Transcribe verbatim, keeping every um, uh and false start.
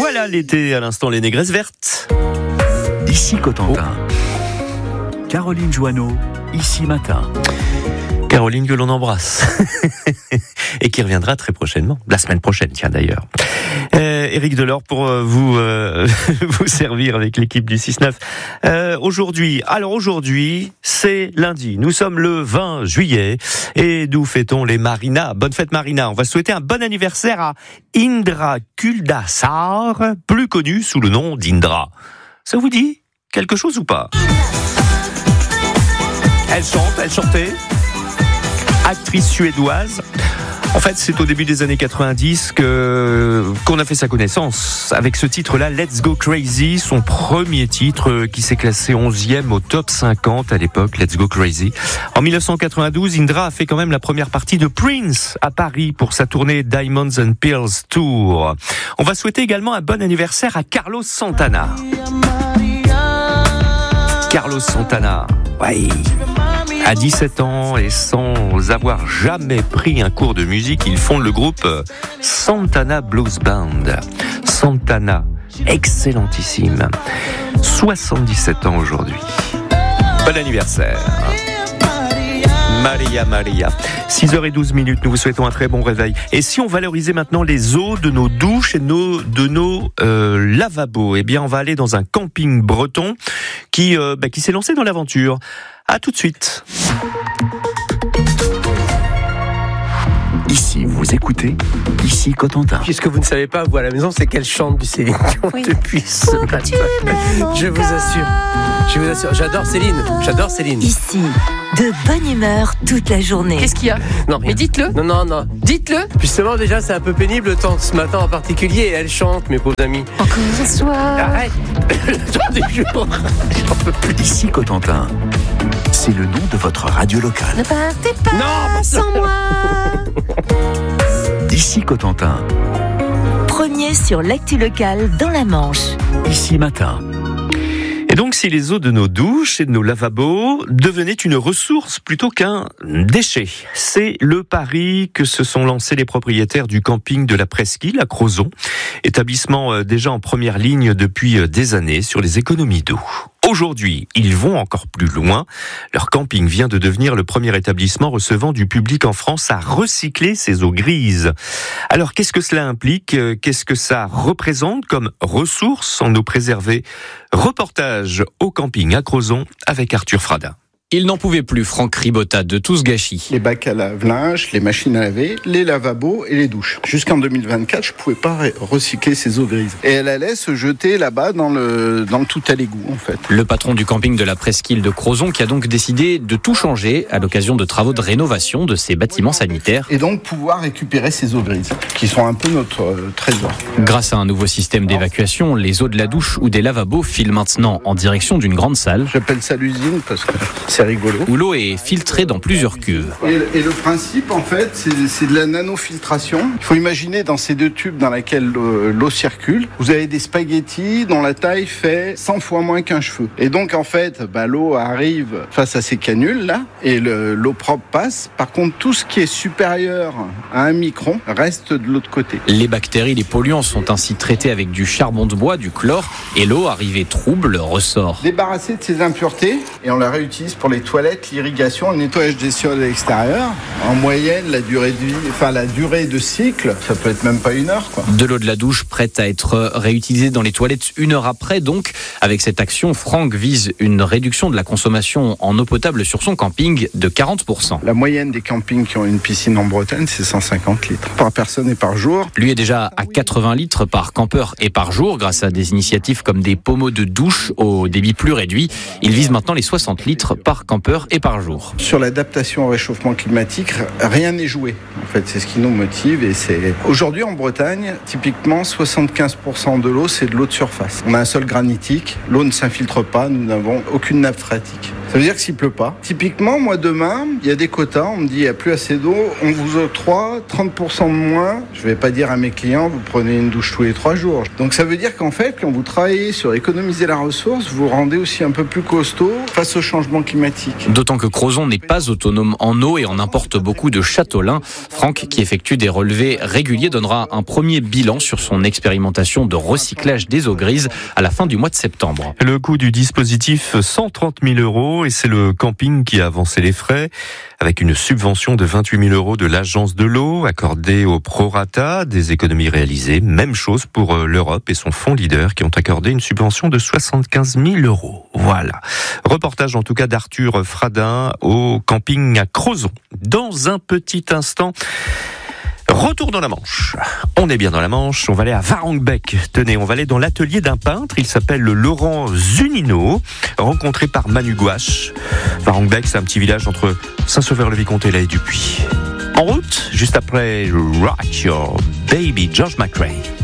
Voilà l'été, à l'instant les négresses vertes. Ici Cotentin. Oh. Caroline Joanneau, ici Matin. Caroline que l'on embrasse et qui reviendra très prochainement, la semaine prochaine, tiens d'ailleurs. Euh, Éric Delors pour euh, vous euh, vous servir avec l'équipe du six neuf. Euh, aujourd'hui, alors aujourd'hui, c'est lundi. Nous sommes le vingt juillet et nous fêtons les Marina. Bonne fête Marina. On va souhaiter un bon anniversaire à Indra Kuldasar, plus connue sous le nom d'Indra. Ça vous dit quelque chose ou pas? Elle chante, elle chantait. Actrice suédoise. En fait, c'est au début des années quatre-vingt-dix que, qu'on a fait sa connaissance avec ce titre-là, Let's Go Crazy, son premier titre qui s'est classé onzième au top cinquante à l'époque, Let's Go Crazy. En dix-neuf cent quatre-vingt-douze, Indra a fait quand même la première partie de Prince à Paris pour sa tournée Diamonds and Pearls Tour. On va souhaiter également un bon anniversaire à Carlos Santana. Carlos Santana, ouais. À dix-sept ans et sans avoir jamais pris un cours de musique, ils fondent le groupe Santana Blues Band. Santana, excellentissime. soixante-dix-sept ans aujourd'hui. Bon anniversaire. Maria, Maria. six heures douze minutes, nous vous souhaitons un très bon réveil. Et si on valorisait maintenant les eaux de nos douches et de nos, de nos euh, lavabos, eh bien on va aller dans un camping breton qui, euh, bah, qui s'est lancé dans l'aventure. À tout de suite. Ici, vous écoutez, ici Cotentin. Puisque vous ne savez pas, vous à la maison, c'est qu'elle chante du Céline Dion oui. depuis ce matin. Je vous assure, je vous assure, j'adore Céline, j'adore Céline. Ici, de bonne humeur toute la journée. Qu'est-ce qu'il y a? Non, mais dites-le. Non, non, non. Dites-le. Justement, déjà, c'est un peu pénible le temps ce matin en particulier. Et elle chante, mes pauvres amis. Encore un soir. Arrête. Le temps du jour. J'en peux plus. Ici Cotentin. C'est le nom de votre radio locale. Ne partez pas non, sans moi. Ici Cotentin. Premier sur l'actu locale dans la Manche. Ici Matin. Et donc, si les eaux de nos douches et de nos lavabos devenaient une ressource plutôt qu'un déchet, c'est le pari que se sont lancés les propriétaires du camping de la Presqu'île à Crozon, établissement déjà en première ligne depuis des années sur les économies d'eau. Aujourd'hui, ils vont encore plus loin. Leur camping vient de devenir le premier établissement recevant du public en France à recycler ses eaux grises. Alors, qu'est-ce que cela implique? Qu'est-ce que ça représente comme ressource en eau préservée? Reportage au camping à Crozon avec Arthur Fradin. Il n'en pouvait plus, Franck Ribotta, de tout ce gâchis. Les bacs à lave-linge, les machines à laver, les lavabos et les douches. Jusqu'en deux mille vingt-quatre, je pouvais pas recycler ces eaux grises. Et elle allait se jeter là-bas dans le, dans le tout à l'égout, en fait. Le patron du camping de la Presqu'île de Crozon qui a donc décidé de tout changer à l'occasion de travaux de rénovation de ses bâtiments sanitaires. Et donc pouvoir récupérer ces eaux grises, qui sont un peu notre euh, trésor. Grâce à un nouveau système d'évacuation, les eaux de la douche ou des lavabos filent maintenant en direction d'une grande salle. J'appelle ça l'usine parce que c'est rigolo. Où l'eau est filtrée dans plusieurs cuves. Et, et le principe, en fait, c'est, c'est de la nanofiltration. Il faut imaginer dans ces deux tubes dans lesquels l'eau, l'eau circule, vous avez des spaghettis dont la taille fait cent fois moins qu'un cheveu. Et donc, en fait, bah, l'eau arrive face à ces canules, là, et le, l'eau propre passe. Par contre, tout ce qui est supérieur à un micron reste de l'autre côté. Les bactéries, les polluants sont ainsi traités avec du charbon de bois, du chlore, et l'eau arrivée trouble ressort. Débarrassée de ces impuretés, et on la réutilise pour les toilettes, l'irrigation, le nettoyage des sols à l'extérieur. En moyenne, la durée de vie, enfin la durée de cycle, ça peut être même pas une heure, quoi. De l'eau de la douche prête à être réutilisée dans les toilettes une heure après. Donc, avec cette action, Franck vise une réduction de la consommation en eau potable sur son camping de quarante pour cent. La moyenne des campings qui ont une piscine en Bretagne, c'est cent cinquante litres par personne et par jour. Lui est déjà à quatre-vingts litres par campeur et par jour grâce à des initiatives comme des pommeaux de douche au débit plus réduit. Il vise maintenant les soixante litres par campeur et par jour. Sur l'adaptation au réchauffement climatique, rien n'est joué. En fait, c'est ce qui nous motive et c'est... Aujourd'hui, en Bretagne, typiquement, soixante-quinze pour cent de l'eau, c'est de l'eau de surface. On a un sol granitique, l'eau ne s'infiltre pas, nous n'avons aucune nappe phréatique. Ça veut dire que s'il pleut pas. Typiquement, moi, demain, il y a des quotas, on me dit, il n'y a plus assez d'eau, on vous octroie trente pour cent de moins. Je vais pas dire à mes clients, vous prenez une douche tous les trois jours. Donc ça veut dire qu'en fait, quand vous travaillez sur économiser la ressource, vous vous rendez aussi un peu plus costaud face au changement climatique. climatique. D'autant que Crozon n'est pas autonome en eau et en importe beaucoup de châtelains. Franck, qui effectue des relevés réguliers, donnera un premier bilan sur son expérimentation de recyclage des eaux grises à la fin du mois de septembre. Le coût du dispositif, cent trente mille euros, et c'est le camping qui a avancé les frais, avec une subvention de vingt-huit mille euros de l'agence de l'eau, accordée au prorata des économies réalisées. Même chose pour l'Europe et son fonds Leader, qui ont accordé une subvention de soixante-quinze mille euros. Voilà. Reportage en tout cas d'Arthur Fradin au camping à Crozon. Dans un petit instant, retour dans la Manche. On est bien dans la Manche, on va aller à Warangbeck. Tenez, on va aller dans l'atelier d'un peintre, il s'appelle Laurent Zunino, rencontré par Manu Gouache. Warangbeck, c'est un petit village entre Saint-Sauveur-le-Vicomte et La Haye-du-Puy. En route, juste après Rock Your Baby, George McRae.